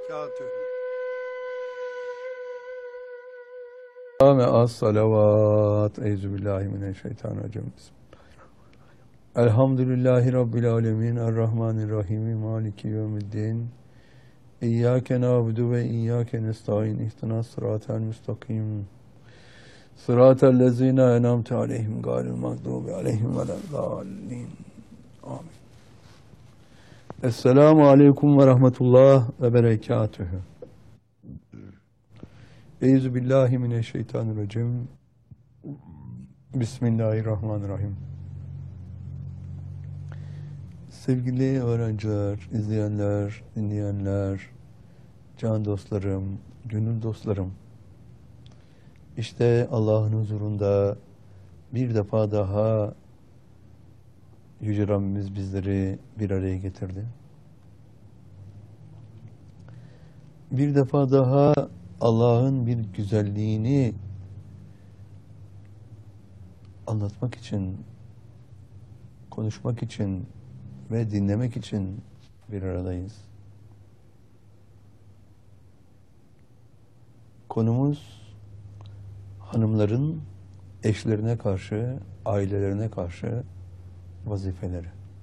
وبركاته. Salavat. Euzubillahimineşşeytanirracim. Elhamdülillahi Rabbil alemin. Errahmanirrahim. Maliki yevmiddin. İyyâke na'budu ve iyyâke nestaîn. İhdinas sıratel müstakim. Sıratel lezîne en'amte aleyhim gâyril mağdûbi aleyhim veleddâllîn. Amin. Esselamu aleyküm ve rahmetullah ve berekatühü. Euzubillahimineşşeytanirracim. Bismillahirrahmanirrahim. Sevgili öğrenciler, izleyenler, dinleyenler, can dostlarım, gönül dostlarım. İşte Allah'ın huzurunda bir defa daha Yüce Rabbimiz bizleri bir araya getirdi. Bir defa daha Allah'ın bir güzelliğini anlatmak için, konuşmak için ve dinlemek için bir aradayız. Konumuz hanımların eşlerine karşı, ailelerine karşı vazifeleri.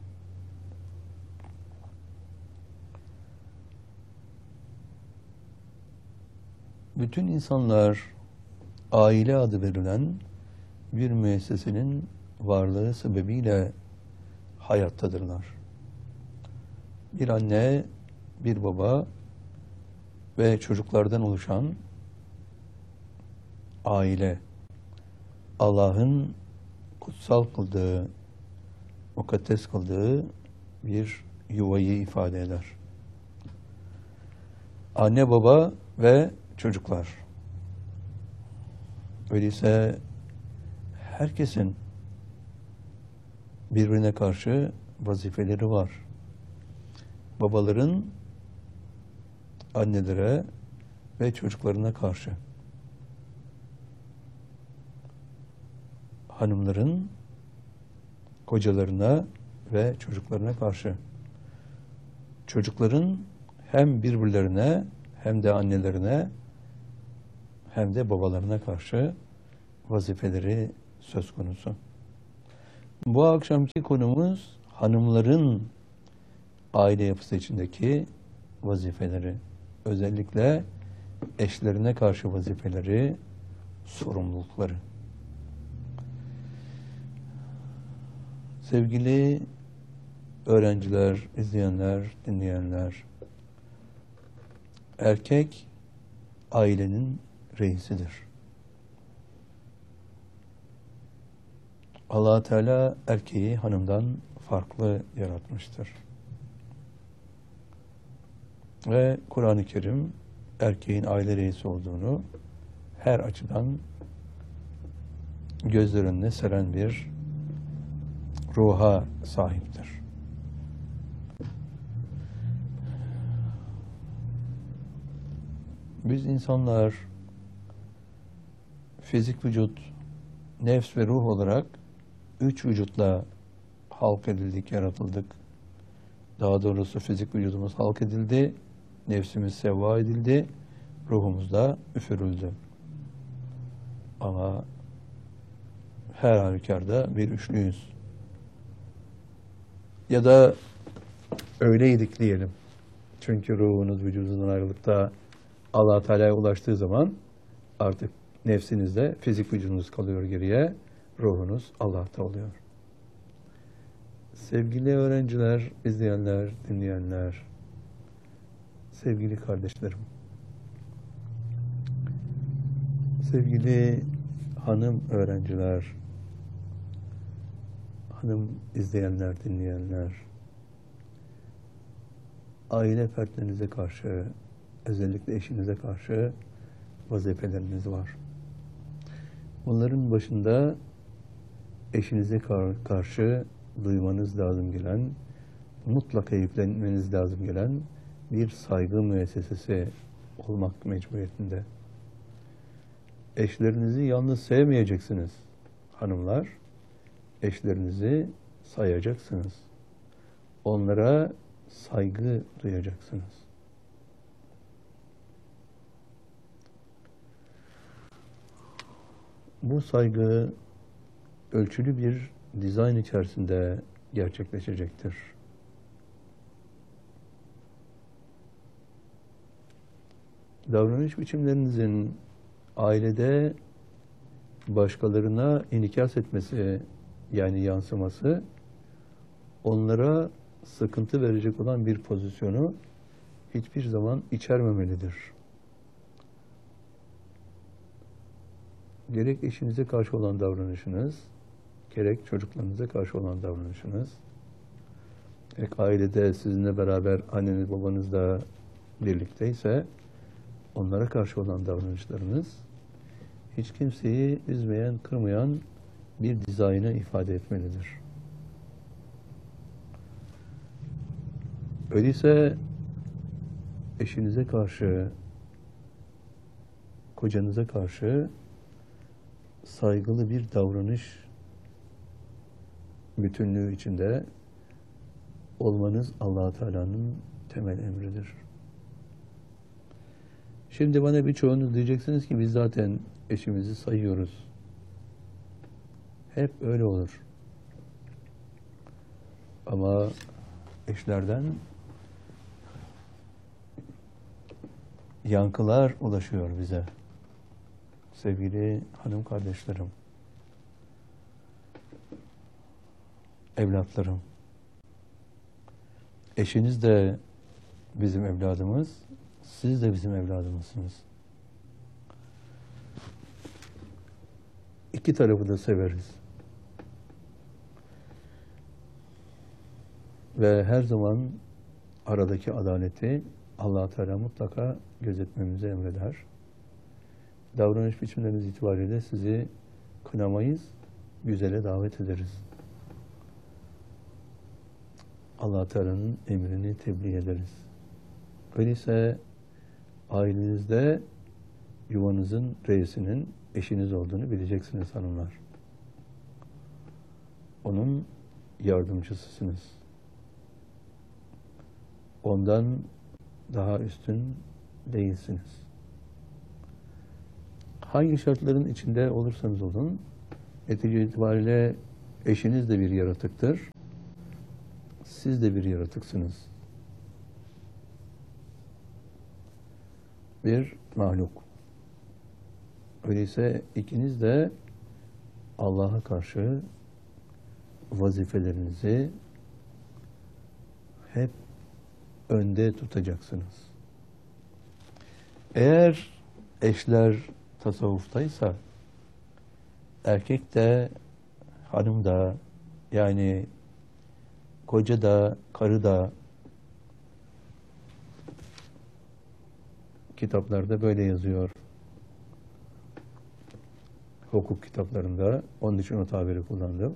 Bütün insanlar aile adı verilen bir müessesenin varlığı sebebiyle hayattadırlar. Bir anne, bir baba ve çocuklardan oluşan aile, Allah'ın kutsal kıldığı, mukaddes kıldığı bir yuvayı ifade eder. Anne, baba ve çocuklar. Öyleyse herkesin birbirine karşı vazifeleri var. Babaların annelere ve çocuklarına karşı, hanımların kocalarına ve çocuklarına karşı, çocukların hem birbirlerine hem de annelerine hem de babalarına karşı vazifeleri söz konusu. Bu akşamki konumuz hanımların aile yapısı içindeki vazifeleri, özellikle eşlerine karşı vazifeleri, sorumlulukları. Sevgili öğrenciler, izleyenler, dinleyenler, erkek ailenin reisidir. Allah Teala erkeği hanımdan farklı yaratmıştır. Ve Kur'an-ı Kerim erkeğin aile reisi olduğunu her açıdan gözler önüne seren bir ruha sahiptir. Biz insanlar fizik vücut, nefs ve ruh olarak 3 vücutla halk edildik, yaratıldık. Daha doğrusu fizik vücudumuz halk edildi, nefsimiz sevva edildi, ruhumuz da üfürüldü. Ama her halükarda bir üçlüyüz. Ya da öyleydik diyelim. Çünkü ruhunuz vücudundan ayrılıp da Allah Teala'ya ulaştığı zaman artık nefsinizde fizik vücudunuz kalıyor geriye, ruhunuz Allah'ta oluyor. Sevgili öğrenciler, izleyenler, dinleyenler, sevgili kardeşlerim, sevgili hanım öğrenciler, hanım izleyenler, dinleyenler, aile fertlerinize karşı, özellikle eşinize karşı vazifeleriniz var. Bunların başında eşinize karşı duymanız lazım gelen, mutlaka yüklenmeniz lazım gelen bir saygı müessesesi olmak mecburiyetinde. Eşlerinizi yalnız sevmeyeceksiniz hanımlar. Eşlerinizi sayacaksınız. Onlara saygı duyacaksınız. Bu saygı ölçülü bir dizayn içerisinde gerçekleşecektir. Davranış biçimlerinizin ailede başkalarına inikas etmesi, yani yansıması, onlara sıkıntı verecek olan bir pozisyonu hiçbir zaman içermemelidir. Gerek eşinize karşı olan davranışınız, gerek çocuklarınıza karşı olan davranışınız, gerek ailede sizinle beraber anneniz babanız da birlikteyse onlara karşı olan davranışlarınız hiç kimseyi üzmeyen, kırmayan bir dizaynı ifade etmelidir. Öyleyse eşinize karşı, kocanıza karşı saygılı bir davranış bütünlüğü içinde olmanız Allah-u Teala'nın temel emridir. Şimdi bana birçoğunuz diyeceksiniz ki biz zaten eşimizi sayıyoruz. Hep öyle olur. Ama eşlerden yankılar ulaşıyor bize. Sevgili hanım kardeşlerim, evlatlarım, eşiniz de bizim evladımız, siz de bizim evladımızsınız. İki tarafı da severiz. Ve her zaman aradaki adaleti Allah-u Teala mutlaka gözetmemizi emreder. Davranış biçimleriniz itibariyle sizi kınamayız, güzele davet ederiz. Allah-u Teala'nın emrini tebliğ ederiz. Öyleyse ailenizde yuvanızın reisinin eşiniz olduğunu bileceksiniz hanımlar. Onun yardımcısısınız. Ondan daha üstün değilsiniz. Hangi şartların içinde olursanız olun, netice itibariyle eşiniz de bir yaratıktır. Siz de bir yaratıksınız. Bir mahluk. Öyleyse ikiniz de Allah'a karşı vazifelerinizi hep önde tutacaksınız. Eğer eşler tasavvuftaysa, erkek de, hanım da, yani koca da, karı da, kitaplarda böyle yazıyor. Hukuk kitaplarında, onun için o tabiri kullandım.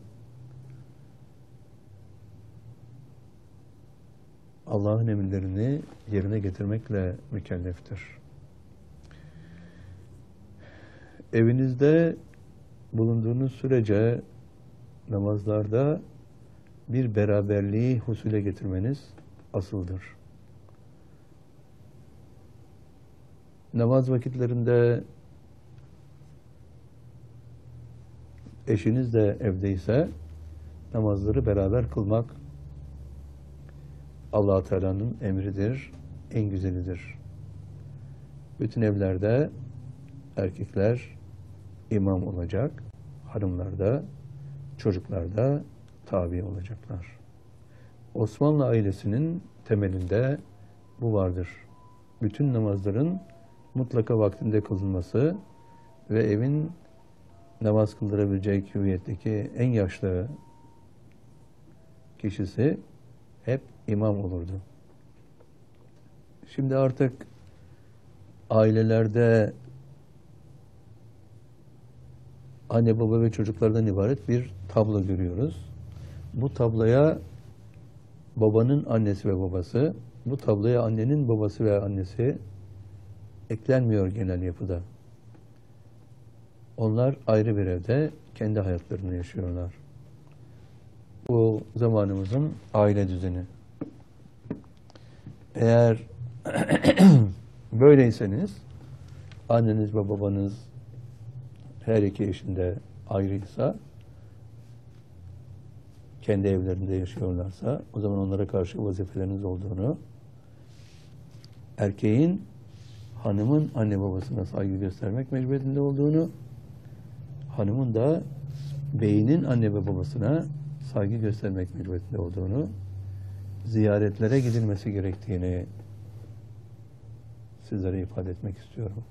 Allah'ın emirlerini yerine getirmekle mükelleftir. Evinizde bulunduğunuz sürece namazlarda bir beraberliği husule getirmeniz asıldır. Namaz vakitlerinde eşiniz de evdeyse namazları beraber kılmak Allah-u Teala'nın emridir, en güzelidir. Bütün evlerde erkekler imam olacak, hanımlar da, çocuklar da tabi olacaklar. Osmanlı ailesinin temelinde bu vardır. Bütün namazların mutlaka vaktinde kılınması ve evin namaz kıldırabilecek hüviyetteki en yaşlı kişisi hep imam olurdu. Şimdi artık ailelerde anne baba ve çocuklardan ibaret bir tablo görüyoruz. Bu tabloya babanın annesi ve babası, bu tabloya annenin babası ve annesi eklenmiyor genel yapıda. Onlar ayrı bir evde kendi hayatlarını yaşıyorlar. Bu zamanımızın aile düzeni. Eğer böyleyseniz anneniz ve babanız her iki eşinde ayrıysa, kendi evlerinde yaşıyorlarsa, o zaman onlara karşı vazifeleriniz olduğunu, erkeğin hanımın anne babasına saygı göstermek mecburiyetinde olduğunu, hanımın da beyinin anne ve babasına saygı göstermek mecburiyetinde olduğunu, ziyaretlere gidilmesi gerektiğini sizlere ifade etmek istiyorum.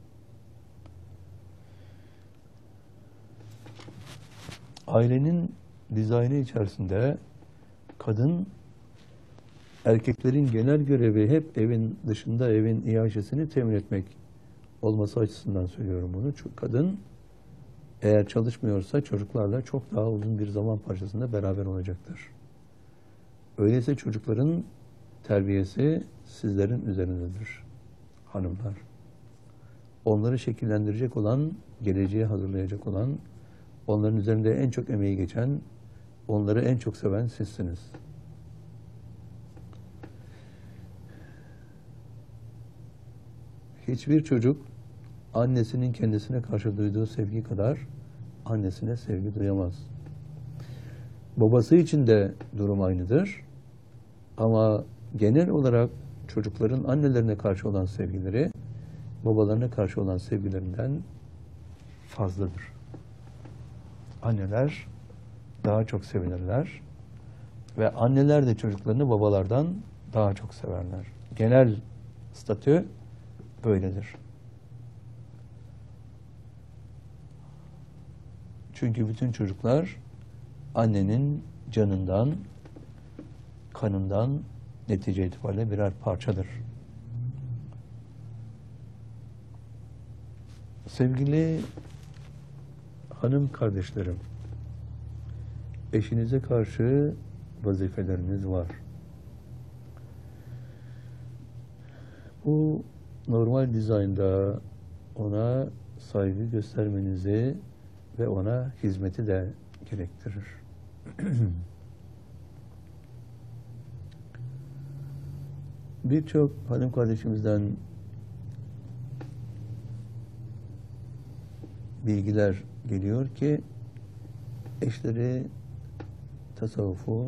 Ailenin dizaynı içerisinde kadın, erkeklerin genel görevi hep evin dışında, evin iaşesini temin etmek olması açısından söylüyorum bunu. Çünkü kadın eğer çalışmıyorsa çocuklarla çok daha uzun bir zaman parçasında beraber olacaktır. Öyleyse çocukların terbiyesi sizlerin üzerindedir hanımlar. Onları şekillendirecek olan, geleceğe hazırlayacak olan, onların üzerinde en çok emeği geçen, onları en çok seven sizsiniz. Hiçbir çocuk annesinin kendisine karşı duyduğu sevgi kadar annesine sevgi duyamaz. Babası için de durum aynıdır. Ama genel olarak çocukların annelerine karşı olan sevgileri babalarına karşı olan sevgilerinden fazladır. Anneler daha çok sevinirler ve anneler de çocuklarını babalardan daha çok severler. Genel statü böyledir. Çünkü bütün çocuklar annenin canından, kanından netice itibariyle birer parçadır. Sevgili hanım kardeşlerim, eşinize karşı vazifeleriniz var. Bu normal dizaynda ona saygı göstermenizi ve ona hizmeti de gerektirir. Birçok hanım kardeşimizden bilgiler geliyor ki eşleri tasavvufu